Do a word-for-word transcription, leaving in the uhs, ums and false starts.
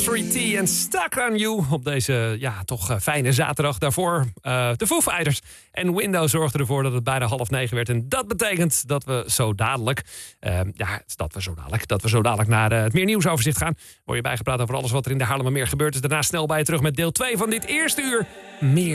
Mystery T en Stuck on You op deze ja, toch uh, fijne zaterdag. Daarvoor uh, de Foo Fighters en Windows zorgden ervoor dat het bijna half negen werd. En dat betekent dat we zo dadelijk, uh, ja, dat we zo dadelijk, dat we zo dadelijk naar uh, het meer nieuwsoverzicht gaan. Word je bijgepraat over alles wat er in de Haarlemmermeer gebeurt. Dus daarna snel bij je terug met deel twee van dit eerste uur. Meer